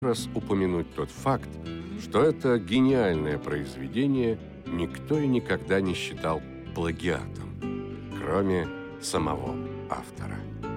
раз упомянуть тот факт, что это гениальное произведение никто и никогда не считал плагиатом, кроме самого автора.